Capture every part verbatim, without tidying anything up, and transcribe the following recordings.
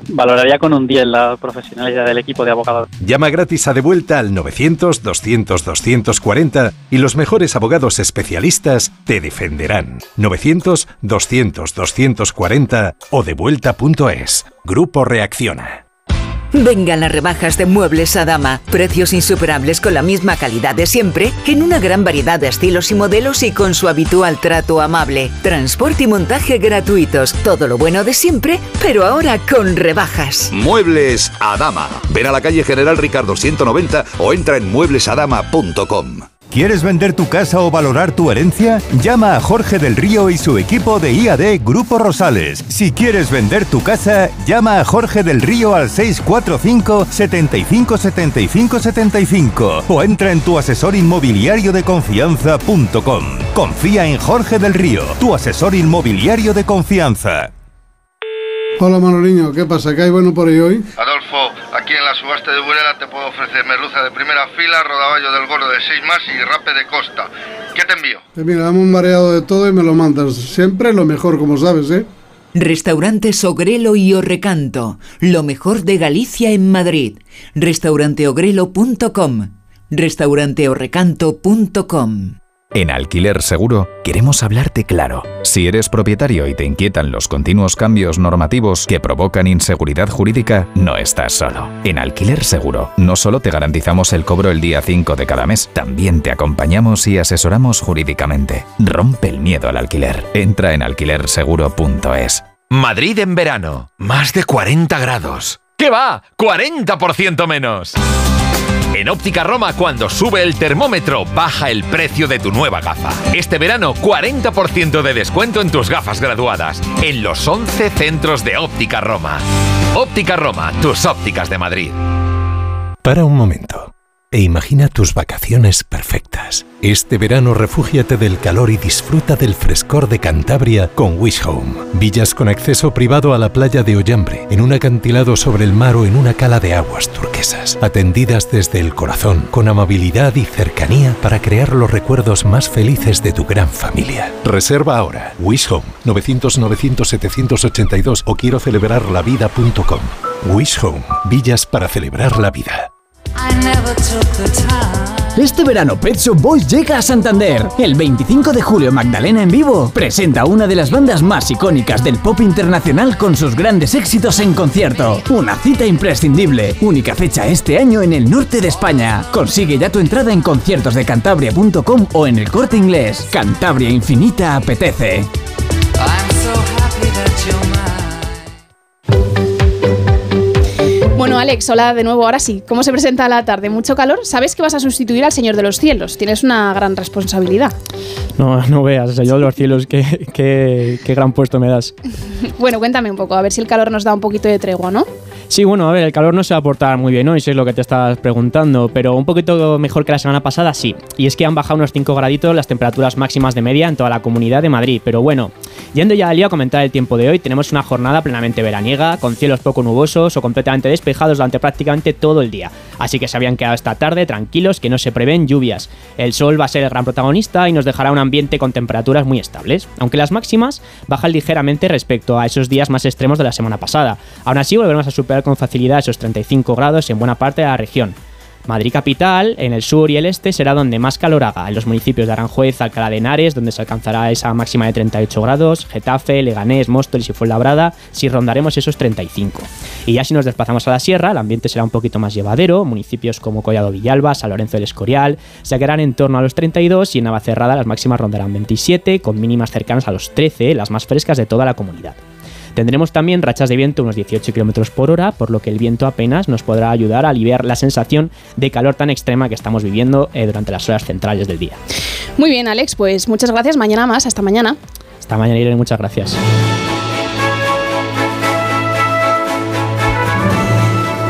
valoraría con un diez la profesionalidad del equipo de abogados. Llama gratis a Devuelta al novecientos, doscientos, doscientos cuarenta y los mejores abogados especialistas te defenderán. novecientos, doscientos, doscientos cuarenta o devuelta punto es. Grupo Reacciona. Vengan las rebajas de Muebles Adama. Precios insuperables con la misma calidad de siempre, en una gran variedad de estilos y modelos y con su habitual trato amable. Transporte y montaje gratuitos. Todo lo bueno de siempre, pero ahora con rebajas. Muebles Adama. Ven a la calle General Ricardo ciento noventa o entra en muebles adama punto com. ¿Quieres vender tu casa o valorar tu herencia? Llama a Jorge del Río y su equipo de I A D Grupo Rosales. Si quieres vender tu casa, llama a Jorge del Río al seis cuatro cinco, siete cinco, siete cinco, siete cinco o entra en tu asesor inmobiliario de confianza punto com. Confía en Jorge del Río, tu asesor inmobiliario de confianza. Hola Manoliño, ¿qué pasa? ¿Qué hay bueno por ahí hoy? Adolfo, aquí en la subasta de Burela te puedo ofrecer merluza de primera fila, rodaballo del gordo de seis más y rape de costa. ¿Qué te envío? Eh, mira, dame un mareado de todo y me lo mandas. Siempre lo mejor, como sabes, ¿eh? Restaurantes Ogrelo y Orrecanto. Lo mejor de Galicia en Madrid. restaurante ogrelo punto com. restaurante orrecanto punto com. En Alquiler Seguro queremos hablarte claro. Si eres propietario y te inquietan los continuos cambios normativos que provocan inseguridad jurídica, no estás solo. En Alquiler Seguro no solo te garantizamos el cobro el día cinco de cada mes, también te acompañamos y asesoramos jurídicamente. Rompe el miedo al alquiler. Entra en alquiler seguro punto es. Madrid en verano. Más de cuarenta grados. ¿Qué va? ¡cuarenta por ciento menos! En Óptica Roma, cuando sube el termómetro, baja el precio de tu nueva gafa. Este verano, cuarenta por ciento de descuento en tus gafas graduadas, en los once centros de Óptica Roma. Óptica Roma, tus ópticas de Madrid. Para un momento e imagina tus vacaciones perfectas. Este verano refúgiate del calor y disfruta del frescor de Cantabria con Wish Home. Villas con acceso privado a la playa de Ollambre, en un acantilado sobre el mar o en una cala de aguas turquesas. Atendidas desde el corazón, con amabilidad y cercanía para crear los recuerdos más felices de tu gran familia. Reserva ahora. Wish Home, novecientos, novecientos, setecientos ochenta y dos o quiero celebrar la vida punto com. Wish Home, villas para celebrar la vida. Este verano Pet Shop Boys llega a Santander. El veinticinco de julio Magdalena en vivo presenta una de las bandas más icónicas del pop internacional con sus grandes éxitos en concierto. Una cita imprescindible, única fecha este año en el norte de España. Consigue ya tu entrada en conciertos de cantabria punto com o en el Corte Inglés. Cantabria Infinita apetece. Bueno, Alex, hola de nuevo, ahora sí. ¿Cómo se presenta la tarde? ¿Mucho calor? ¿Sabes que vas a sustituir al Señor de los Cielos? Tienes una gran responsabilidad. No, no veas, Señor de los Cielos, qué, qué, qué gran puesto me das. Bueno, cuéntame un poco, a ver si el calor nos da un poquito de tregua, ¿no? Sí, bueno, a ver, el calor no se va a portar muy bien hoy, si es lo que te estás preguntando, pero un poquito mejor que la semana pasada, sí. Y es que han bajado unos cinco graditos las temperaturas máximas de media en toda la Comunidad de Madrid. Pero bueno, yendo ya al lío a comentar el tiempo de hoy, tenemos una jornada plenamente veraniega, con cielos poco nubosos o completamente despejados durante prácticamente todo el día. Así que se habían quedado esta tarde tranquilos, que no se prevén lluvias. El sol va a ser el gran protagonista y nos dejará un ambiente con temperaturas muy estables, aunque las máximas bajan ligeramente respecto a esos días más extremos de la semana pasada. Aún así volveremos a superar con facilidad esos treinta y cinco grados en buena parte de la región. Madrid capital, en el sur y el este será donde más calor haga, en los municipios de Aranjuez, Alcalá de Henares, donde se alcanzará esa máxima de treinta y ocho grados, Getafe, Leganés, Móstoles y Fuenlabrada, si rondaremos esos treinta y cinco. Y ya si nos desplazamos a la sierra, el ambiente será un poquito más llevadero, municipios como Collado Villalba, San Lorenzo del Escorial, se quedarán en torno a los treinta y dos y en Navacerrada las máximas rondarán veintisiete, con mínimas cercanas a los trece, las más frescas de toda la comunidad. Tendremos también rachas de viento unos dieciocho kilómetros por hora, por lo que el viento apenas nos podrá ayudar a aliviar la sensación de calor tan extrema que estamos viviendo eh, durante las horas centrales del día. Muy bien, Alex, pues muchas gracias. Mañana más. Hasta mañana. Hasta mañana, Irene. Muchas gracias.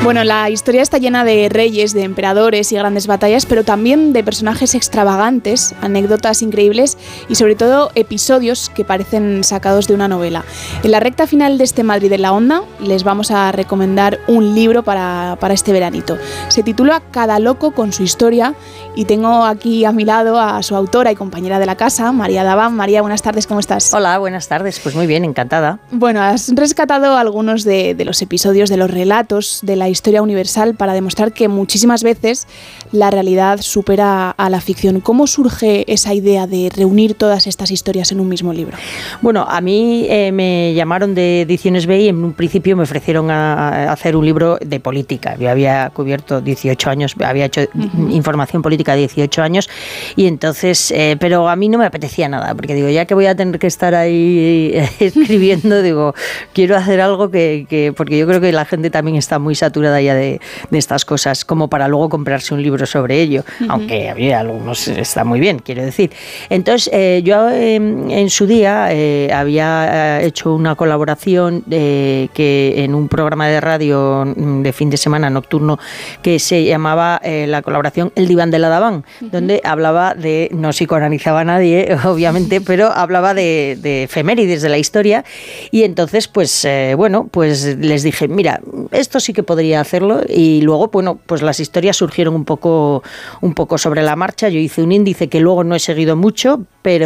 Bueno, la historia está llena de reyes, de emperadores y grandes batallas, pero también de personajes extravagantes, anécdotas increíbles y sobre todo episodios que parecen sacados de una novela. En la recta final de este Madrid en la Onda les vamos a recomendar un libro para, para este veranito. Se titula Cada loco con su historia y tengo aquí a mi lado a su autora y compañera de la casa, María Daván. María, buenas tardes, ¿cómo estás? Hola, buenas tardes, pues muy bien, encantada. Bueno, has rescatado algunos de, de los episodios, de los relatos de la historia universal para demostrar que muchísimas veces la realidad supera a la ficción. ¿Cómo surge esa idea de reunir todas estas historias en un mismo libro? Bueno, a mí eh, me llamaron de Ediciones B y en un principio me ofrecieron a, a hacer un libro de política. Yo había cubierto dieciocho años, había hecho uh-huh. información política de dieciocho años y entonces, eh, pero a mí no me apetecía nada, porque digo, ya que voy a tener que estar ahí eh, escribiendo, digo, quiero hacer algo que, que, porque yo creo que la gente también está muy saturada ya de, de estas cosas, como para luego comprarse un libro sobre ello, uh-huh. aunque había algunos, está muy bien, quiero decir. Entonces, eh, yo eh, en su día eh, había hecho una colaboración eh, que en un programa de radio de fin de semana nocturno que se llamaba eh, la colaboración El Diván de la Daván, uh-huh. donde hablaba de, no psicoanalizaba a nadie, obviamente, pero hablaba de, de efemérides de la historia y entonces, pues, eh, bueno, pues les dije, mira, esto sí que podría hacerlo y luego, bueno, pues las historias surgieron un poco, un poco sobre la marcha. Yo hice un índice que luego no he seguido mucho,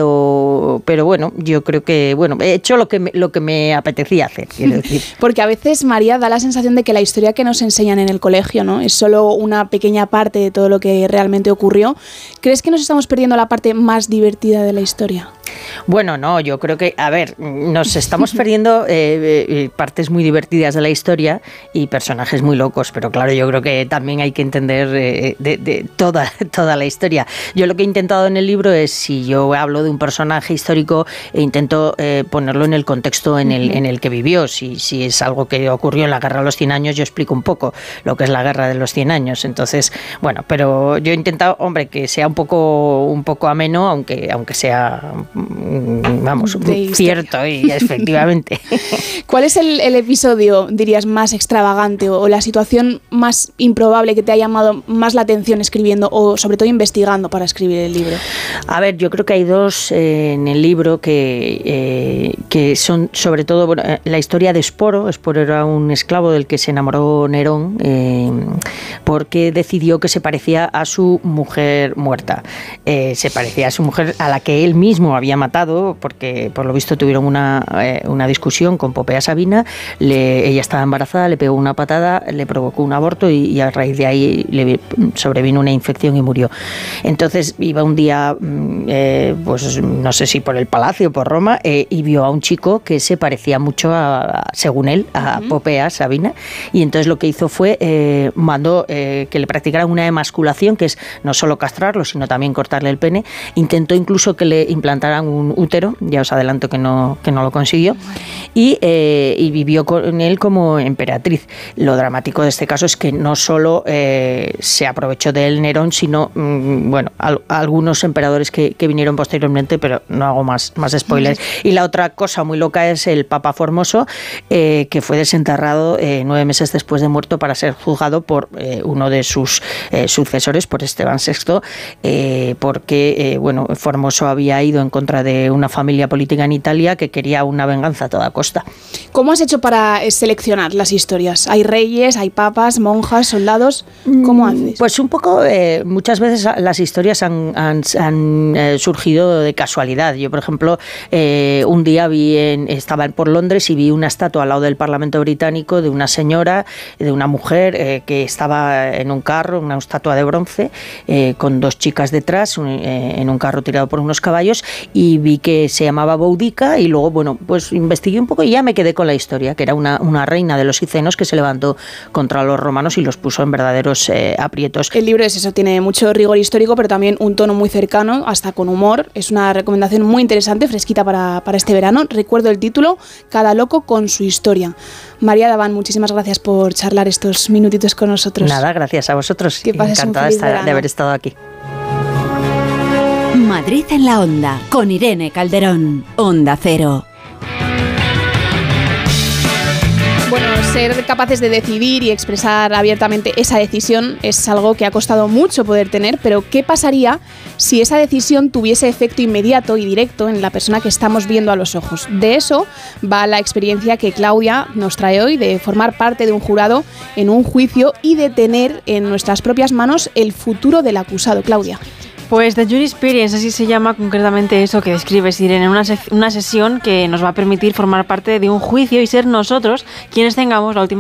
pero, pero bueno, yo creo que, bueno, he hecho lo que me, lo que me apetecía hacer, quiero decir. Porque a veces, María, da la sensación de que la historia que nos enseñan en el colegio, ¿no?, es solo una pequeña parte de todo lo que realmente ocurrió. ¿Crees que nos estamos perdiendo la parte más divertida de la historia? Bueno, no, yo creo que, a ver, nos estamos perdiendo eh, eh, partes muy divertidas de la historia y personajes muy locos, pero claro, yo creo que también hay que entender eh, de, de toda, toda la historia. Yo lo que he intentado en el libro es, si yo hablo de un personaje histórico, e intento eh, ponerlo en el contexto en el, en el que vivió. Si, si es algo que ocurrió en la Guerra de los Cien Años, yo explico un poco lo que es la Guerra de los Cien Años. Entonces, bueno, pero yo he intentado, hombre, que sea un poco, un poco ameno, aunque, aunque sea... vamos, cierto y efectivamente. ¿Cuál es el, el episodio, dirías, más extravagante o, o la situación más improbable que te ha llamado más la atención escribiendo o sobre todo investigando para escribir el libro? A ver, yo creo que hay dos eh, en el libro que, eh, que son sobre todo, bueno, la historia de Esporo. Esporo era un esclavo del que se enamoró Nerón eh, porque decidió que se parecía a su mujer muerta. Eh, se parecía a su mujer a la que él mismo había matado, porque por lo visto tuvieron una, eh, una discusión con Popea Sabina, le, ella estaba embarazada, le pegó una patada, le provocó un aborto y, y a raíz de ahí le sobrevino una infección y murió. Entonces iba un día, eh, pues no sé si por el palacio o por Roma, eh, y vio a un chico que se parecía mucho, a, según él, a uh-huh. Popea Sabina, y entonces lo que hizo fue, eh, mandó eh, que le practicaran una emasculación, que es no solo castrarlo, sino también cortarle el pene. Intentó incluso que le implantaran un útero, ya os adelanto que no, que no lo consiguió, y, eh, y vivió con él como emperatriz. Lo dramático de este caso es que no solo eh, se aprovechó de él Nerón, sino, mmm, bueno, al, algunos emperadores que, que vinieron posteriormente, pero no hago más, más spoilers. Y la otra cosa muy loca es el Papa Formoso, eh, que fue desenterrado eh, nueve meses después de muerto para ser juzgado por eh, uno de sus eh, sucesores, por Esteban sexto, eh, porque, eh, bueno, Formoso había ido en contra de una familia política en Italia que quería una venganza a toda costa. ¿Cómo has hecho para seleccionar las historias? ¿Hay reyes, hay papas, monjas, soldados? ¿Cómo haces? Pues un poco, eh, muchas veces las historias han, han, han eh, surgido de casualidad. Yo, por ejemplo, eh, un día vi en, estaba por Londres y vi una estatua al lado del Parlamento británico de una señora, de una mujer eh, que estaba en un carro, una estatua de bronce, eh, con dos chicas detrás, un, eh, en un carro tirado por unos caballos, y vi que se llamaba Boudica y luego, bueno, pues investigué un poco y ya me quedé con la historia, que era una, una reina de los Cicenos que se levantó contra los romanos y los puso en verdaderos eh, aprietos. El libro es eso, tiene mucho rigor histórico, pero también un tono muy cercano, hasta con humor. Es una recomendación muy interesante, fresquita para, para este verano. Recuerdo el título, Cada loco con su historia. María Daván, muchísimas gracias por charlar estos minutitos con nosotros. Nada, gracias a vosotros. Que pases encantada un feliz de haber estado aquí. Madrid en la Onda, con Irene Calderón. Onda Cero. Bueno, ser capaces de decidir y expresar abiertamente esa decisión es algo que ha costado mucho poder tener, pero ¿qué pasaría si esa decisión tuviese efecto inmediato y directo en la persona que estamos viendo a los ojos? De eso va la experiencia que Claudia nos trae hoy, de formar parte de un jurado en un juicio y de tener en nuestras propias manos el futuro del acusado. Claudia. Pues The Jury Experience, así se llama concretamente eso que describes, Irene, una, se- una sesión que nos va a permitir formar parte de un juicio y ser nosotros quienes tengamos la última